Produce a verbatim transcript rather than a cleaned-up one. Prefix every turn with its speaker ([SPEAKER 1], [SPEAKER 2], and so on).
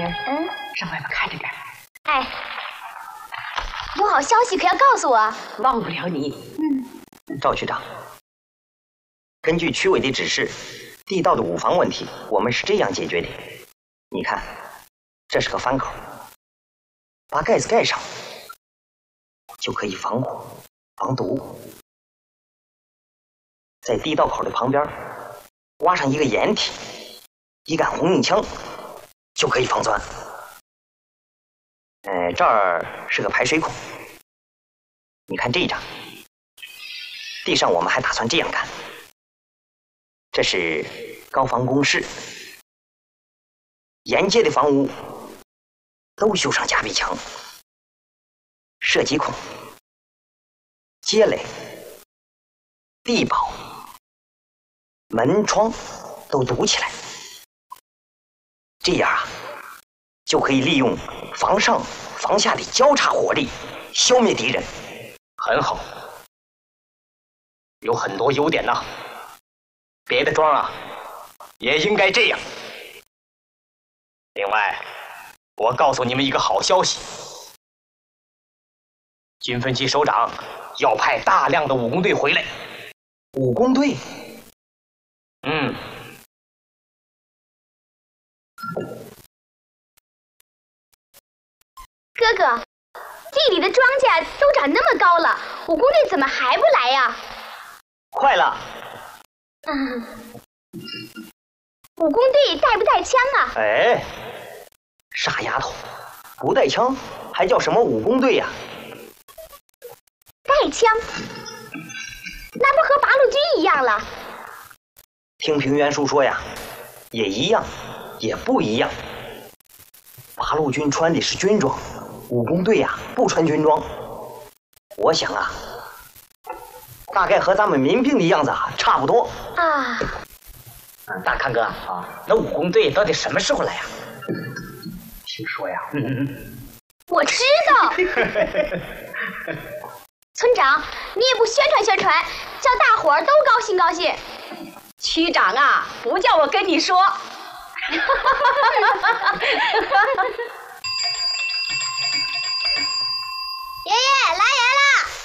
[SPEAKER 1] 妮儿，嗯，上外边看着点。
[SPEAKER 2] 哎，有好消息可要告诉我。
[SPEAKER 1] 忘不了你。
[SPEAKER 3] 嗯，赵区长，根据区委的指示，地道的五防问题，我们是这样解决的。你看，这是个翻口，把盖子盖上，就可以防火、防毒。在地道口的旁边挖上一个掩体，一杆红缨枪，就可以防钻。呃，这儿是个排水孔，你看这张，地上我们还打算这样干。这是高防工事，沿街的房屋都修上夹壁墙、射击孔、街垒、地堡、门窗都堵起来，这样啊，就可以利用房上房下的交叉火力消灭敌人。
[SPEAKER 4] 很好，有很多优点呐。别的庄啊，也应该这样。另外，我告诉你们一个好消息，军分区首长要派大量的武工队回来。
[SPEAKER 3] 武工队？
[SPEAKER 4] 嗯。
[SPEAKER 2] 哥哥，地里的庄稼都长那么高了，武工队怎么还不来呀？
[SPEAKER 3] 快了。
[SPEAKER 2] 嗯，武工队带不带枪啊？
[SPEAKER 3] 哎，傻丫头，不带枪还叫什么武工队呀？
[SPEAKER 2] 带枪，那不和八路军一样了？
[SPEAKER 3] 听平原叔说呀，也一样，也不一样。八路军穿的是军装，武工队呀不穿军装。我想啊，大概和咱们民兵的样子啊差不多
[SPEAKER 2] 啊。
[SPEAKER 4] 大康哥啊，那武工队到底什么时候来呀？听说呀，嗯，
[SPEAKER 2] 我知道。村长，你也不宣传宣传，叫大伙儿都高兴高兴。
[SPEAKER 1] 区长啊，不叫我跟你说。